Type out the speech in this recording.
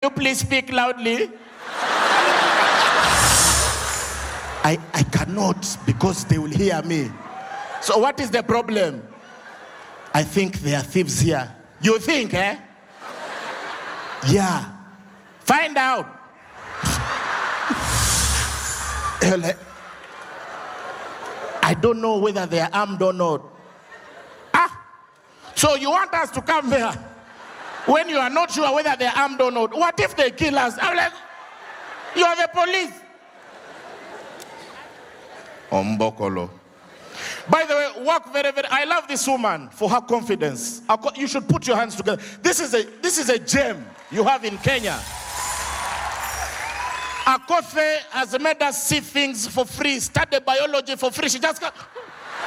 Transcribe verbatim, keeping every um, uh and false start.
you please speak loudly? I, I cannot because they will hear me. So what is the problem? I think there are thieves here. You think, eh? Yeah. Find out. I don't know whether they are armed or not. Ah, so you want us to come there when you are not sure whether they are armed or not? What if they kill us? I'm like, you are the police. Ombokolo. By the way, work very, very. I love this woman for her confidence. You should put your hands together. This is a this is a gem you have in Kenya. Akothe has made us see things for free, study biology for free. She just got,